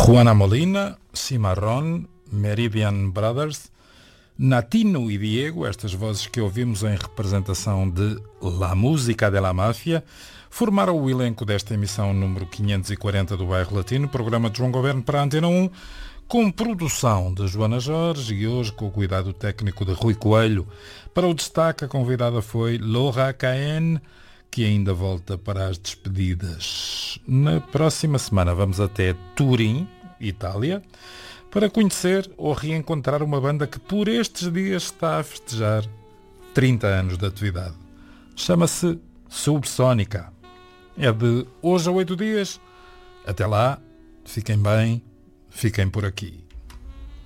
Juana Molina, Cimarrón, Meridian Brothers, Natino e Diego, estas vozes que ouvimos em representação de La Música de la Máfia, formaram o elenco desta emissão número 540 do Bairro Latino, programa de João Governo para a Antena 1, com produção de Joana Jorge e hoje com o cuidado técnico de Rui Coelho. Para o destaque, a convidada foi Laura Caen, que ainda volta para as despedidas. Na próxima semana vamos até Turim, Itália, para conhecer ou reencontrar uma banda que por estes dias está a festejar 30 anos de atividade. Chama-se Subsónica. É de hoje a 8 dias. Até lá, fiquem bem, fiquem por aqui.